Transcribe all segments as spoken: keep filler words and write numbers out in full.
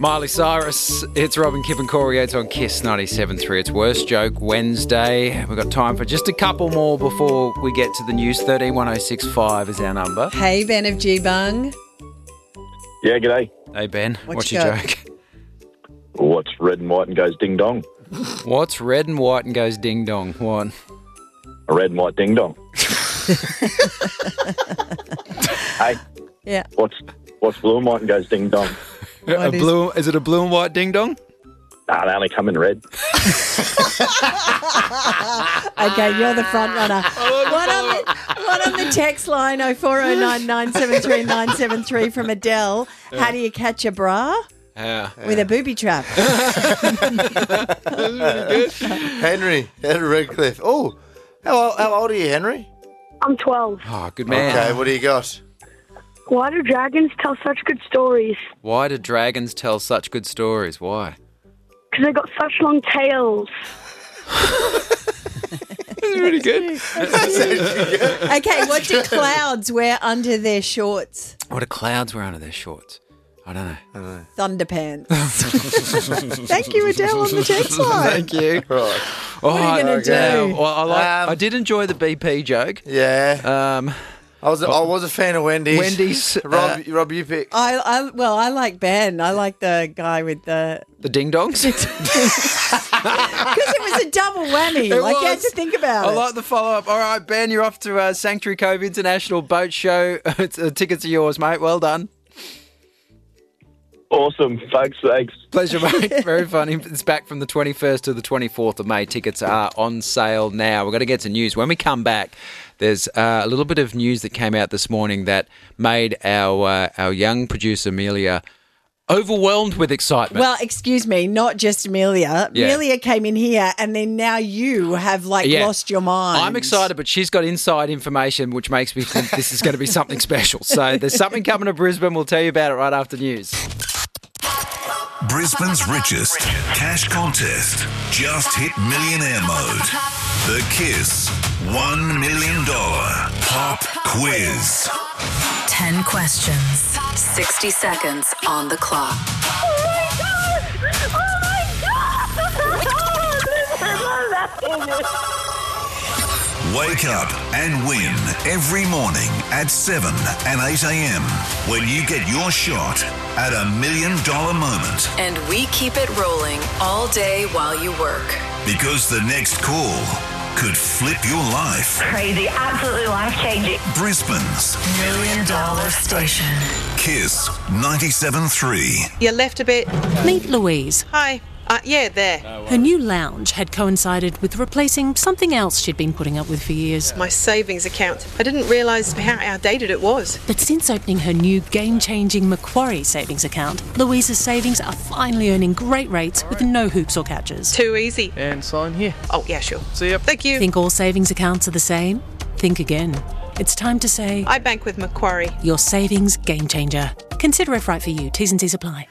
Miley Cyrus, it's Robin, Kip and Corey. It's on Kiss ninety-seven point three. It's Worst Joke Wednesday. We've got time for just a couple more before we get to the news. thirteen one oh six five is our number. Hey, Ben of G-Bung. Yeah, g'day. Hey, Ben. What What's you your got? joke? What's red and white and goes ding dong? What's red and white and goes ding dong? What? A red and white ding dong. Hey, Yeah. what's what's blue and white and goes ding dong? A What is- blue, is it a blue and white ding dong? Nah, they only come in red. Okay, you're the front runner. What on the, what on the text line oh four oh nine, nine seven three, nine seven three from Adele? How do you catch a bra? Yeah. With a booby trap. Henry, Henry Redcliffe. Oh, how, how old are you, Henry? I'm twelve. Oh, good man. Okay, what do you got? Why do dragons tell such good stories? Why do dragons tell such good stories? Why? Because they've got such long tails. That's really good. Okay, what do clouds wear under their shorts? What do clouds wear under their shorts? I don't know. Thunderpants. Thank you, Adele, on the text line. Thank you. Right. What are you gonna do? Well, I, like, Um, I did enjoy the B P joke. Yeah, Um, I was. I was a fan of Wendy's. Wendy's, Rob, uh, Rob, you pick. I, I, well, I like Ben. I like the guy with the... the ding dongs. Because it was a double whammy. It like, you had was. to think about I it. like the follow up. All right, Ben, you're off to uh, Sanctuary Cove International Boat Show. It's, uh, tickets are yours, mate. Well done. Awesome. Thanks, thanks. Pleasure, mate. Very funny. It's back from the twenty-first to the twenty-fourth of May. Tickets are on sale now. We're going to get to news. When we come back, there's uh, a little bit of news that came out this morning that made our uh, our young producer, Amelia, overwhelmed with excitement. Well, excuse me, not just Amelia. Yeah. Amelia came in here and then now you have, like, Yeah. lost your mind. I'm excited, but she's got inside information which makes me think this is going to be something special. So there's something coming to Brisbane. We'll tell you about it right after news. Brisbane's richest cash contest just hit millionaire mode. The Kiss one million dollars Pop Quiz. ten questions, sixty seconds on the clock. Wake up and win every morning at seven and eight a.m. when you get your shot at a million dollar moment. And we keep it rolling all day while you work. Because the next call could flip your life. Crazy, absolutely life-changing. Brisbane's Million dollar station. Kiss ninety-seven point three. You left a bit. Meet Louise. Hi. Uh, yeah, there. Her new lounge had coincided with replacing something else she'd been putting up with for years. My savings account. I didn't realise how outdated it was. But since opening her new game-changing Macquarie savings account, Louise's savings are finally earning great rates with no hoops or catches. Too easy. And sign here. Oh, yeah, sure. See ya. Thank you. Think all savings accounts are the same? Think again. It's time to say, I bank with Macquarie. your savings game changer. Consider if right for you. T's and C's apply.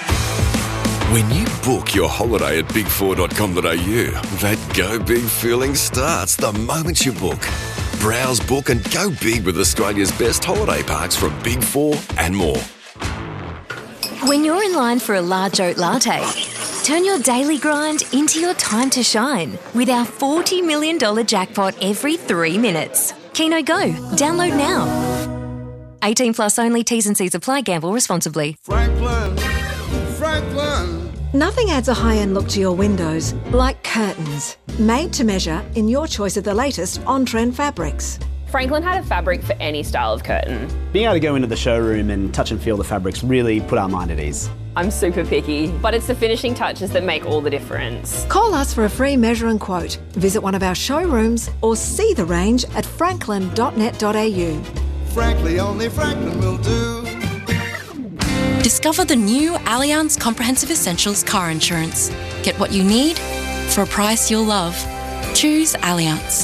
When you book your holiday at big four dot com dot a u, that go big feeling starts the moment you book. Browse, book and go big with Australia's best holiday parks from Big Four and more. When you're in line for a large oat latte, turn your daily grind into your time to shine with our forty million dollars jackpot every three minutes. Keno Go. Download now. eighteen plus only. T's and C's apply. Gamble responsibly. Franklin, Franklin. Nothing adds a high-end look to your windows like curtains. Made to measure in your choice of the latest on-trend fabrics. Franklin had a fabric for any style of curtain. Being able to go into the showroom and touch and feel the fabrics really put our mind at ease. I'm super picky, but it's the finishing touches that make all the difference. Call us for a free measure and quote. Visit one of our showrooms or see the range at franklin dot net dot a u. Frankly, only Franklin will do. Discover the new Allianz Comprehensive Essentials car insurance. Get what you need for a price you'll love. Choose Allianz.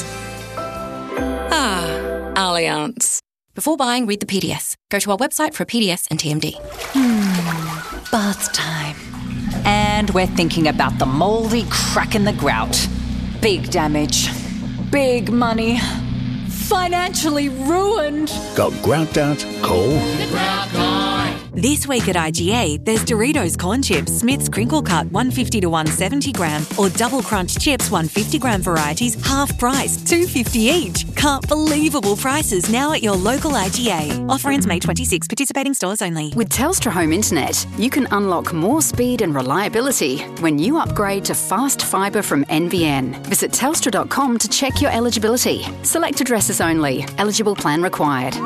Ah, Allianz. Before buying, read the P D S. Go to our website for a P D S and T M D. Hmm, bath time. And we're thinking about the mouldy crack in the grout. Big damage. Big money. Financially ruined. Got grout out? Call The Grout Guy. This week at I G A, there's Doritos Corn Chips, Smith's Crinkle Cut one fifty to one seventy gram, or Double Crunch Chips one fifty gram varieties, half price, two fifty each. Can't believable prices now at your local I G A. Offer ends May twenty-sixth. Participating stores only. With Telstra Home Internet, you can unlock more speed and reliability when you upgrade to fast fibre from N B N. Visit telstra dot com to check your eligibility. Select addresses only. Eligible plan required.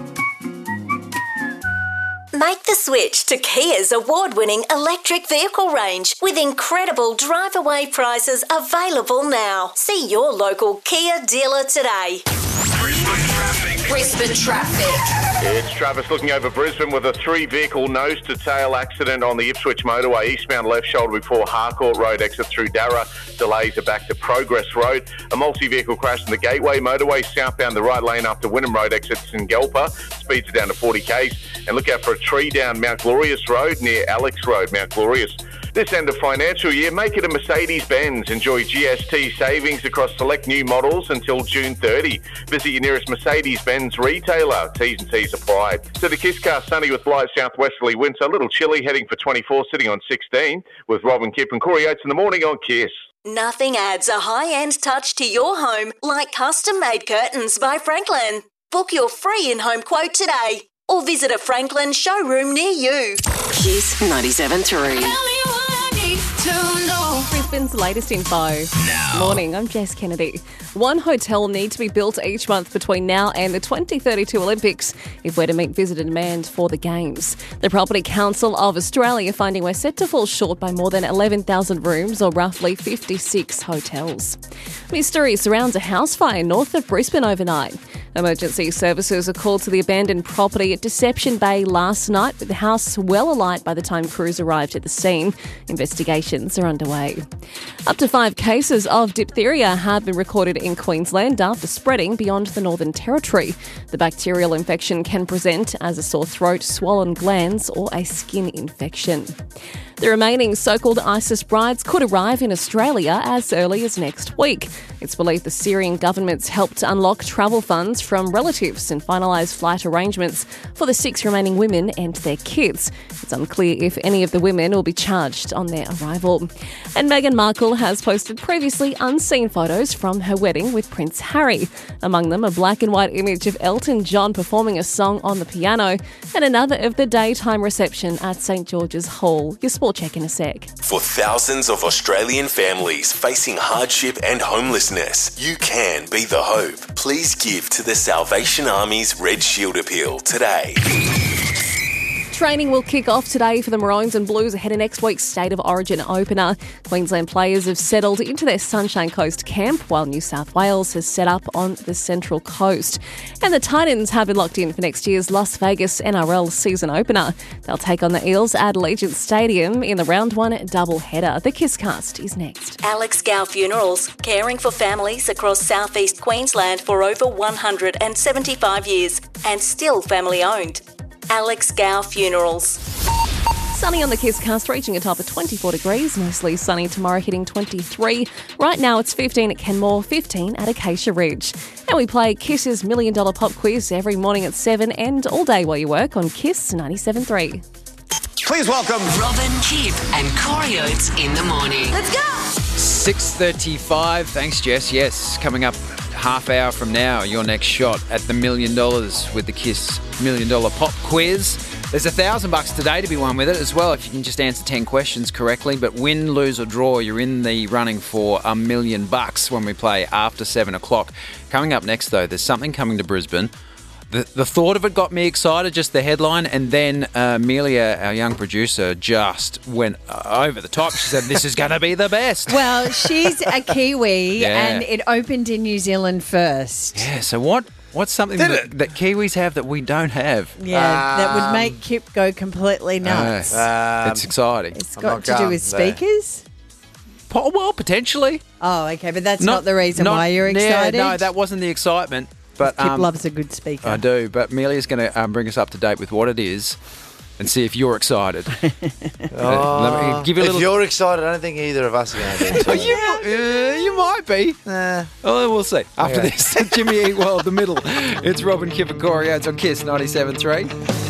Make the switch to Kia's award-winning electric vehicle range with incredible drive-away prices available now. See your local Kia dealer today. Brisbane traffic. It's Travis looking over Brisbane with a three-vehicle nose-to-tail accident on the Ipswich motorway, eastbound left shoulder before Harcourt Road, exit through Darra. Delays are back to Progress Road. A multi-vehicle crash in the Gateway motorway, southbound the right lane after Wynnum Road, exit Singalpa. Speeds are down to forty k's. And look out for a tree down Mount Glorious Road near Alex Road, Mount Glorious. This end of financial year, make it a Mercedes-Benz. Enjoy G S T savings across select new models until June thirtieth. Visit your nearest Mercedes-Benz retailer. T's and C's applied. So the Kiss Car, sunny with light southwesterly winds. A little chilly, heading for twenty-four, sitting on sixteen. With Robin Kipp and Corey Oates in the morning on Kiss. Nothing adds a high-end touch to your home like custom-made curtains by Franklin. Book your free in-home quote today or visit a Franklin showroom near you. Kiss ninety-seven point three. Brisbane's latest info. Now. Morning, I'm Jess Kennedy. One hotel needs to be built each month between now and the twenty thirty-two Olympics if we're to meet visitor demand for the Games. The Property Council of Australia finding we're set to fall short by more than eleven thousand rooms, or roughly fifty-six hotels. Mystery surrounds a house fire north of Brisbane overnight. Emergency services are called to the abandoned property at Deception Bay last night, with the house well alight by the time crews arrived at the scene. Investigations are underway. Up to five cases of diphtheria have been recorded in Queensland after spreading beyond the Northern Territory. The bacterial infection can present as a sore throat, swollen glands, or a skin infection. The remaining so-called ISIS brides could arrive in Australia as early as next week. It's believed the Syrian government's helped unlock travel funds from relatives and finalise flight arrangements for the six remaining women and their kids. It's unclear if any of the women will be charged on their arrival. And Meghan Markle has posted previously unseen photos from her wedding with Prince Harry. Among them, a black and white image of Elton John performing a song on the piano, and another of the daytime reception at St George's Hall. Your sport check in a sec. For thousands of Australian families facing hardship and homelessness, you can be the hope. Please give to the Salvation Army's Red Shield Appeal today. Training will kick off today for the Maroons and Blues ahead of next week's State of Origin opener. Queensland players have settled into their Sunshine Coast camp, while New South Wales has set up on the Central Coast. And the Titans have been locked in for next year's Las Vegas N R L season opener. They'll take on the Eels at Allegiant Stadium in the round one doubleheader. The Kisscast is next. Alex Gow Funerals, caring for families across southeast Queensland for over one hundred seventy-five years and still family owned. Alex Gow Funerals. Sunny on the Kisscast, reaching a top of twenty-four degrees. Mostly sunny tomorrow, hitting twenty-three. Right now it's fifteen at Kenmore, fifteen at Acacia Ridge. And we play Kiss's Million Dollar Pop Quiz every morning at seven and all day while you work on Kiss ninety-seven point three. Please welcome Robin, Kipp and Corey Oates in the morning. Let's go! six thirty-five. Thanks, Jess. Yes, coming up half hour from now, your next shot at the million dollars with the Kiss Million Dollar Pop Quiz. There's a thousand bucks today to be won with it as well if you can just answer ten questions correctly. But win, lose or draw, you're in the running for a million bucks when we play after seven o'clock. Coming up next, though, there's something coming to Brisbane. The, the thought of it got me excited, just the headline, and then uh, Amelia, our young producer, just went uh, over the top. She said, this is going to be the best. Well, she's a Kiwi, Yeah. and it opened in New Zealand first. Yeah, so what? What's something that, that Kiwis have that we don't have? Yeah, that would make Kip go completely nuts. Uh, it's exciting. It's got to do with speakers? Po- well, potentially. Oh, okay, but that's not, the reason not- why you're yeah, excited. no, that wasn't the excitement. But Kip um, loves a good speaker. I do, but Amelia's going to um, bring us up to date with what it is and see if you're excited. Oh, Let me give you a if little... you're excited, I don't think either of us are going to be. Oh, you, uh, you might be. Nah. Oh, we'll see. After Okay. this, Jimmy Eat World, The Middle. It's Robin, Kipp and Corey Oates on Kiss ninety-seven point three.